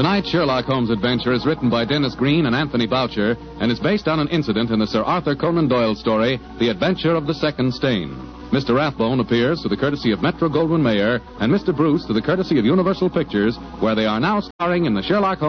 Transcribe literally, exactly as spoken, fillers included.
Tonight's Sherlock Holmes adventure is written by Dennis Green and Anthony Boucher and is based on an incident in the Sir Arthur Conan Doyle story, The Adventure of the Second Stain. Mister Rathbone appears to the courtesy of Metro-Goldwyn-Mayer and Mister Bruce to the courtesy of Universal Pictures, where they are now starring in the Sherlock Holmes